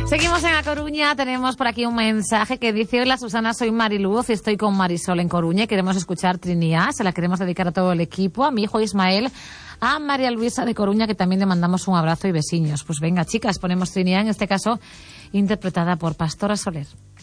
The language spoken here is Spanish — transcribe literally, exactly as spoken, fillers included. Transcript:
Seguimos en A Coruña, tenemos por aquí un mensaje que dice: hola Susana, soy Mariluz y estoy con Marisol en Coruña y queremos escuchar Trinidad, se la queremos dedicar a todo el equipo, a mi hijo Ismael, a María Luisa de Coruña, que también le mandamos un abrazo y besiños. Pues venga chicas, ponemos Trinidad, en este caso interpretada por Pastora Soler.